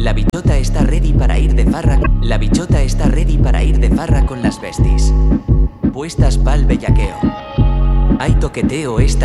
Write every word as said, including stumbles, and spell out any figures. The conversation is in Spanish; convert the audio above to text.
La bichota está ready para ir de farra. La bichota está ready para ir de farra con las besties. Puestas pa'l bellaqueo. Hay toqueteo esta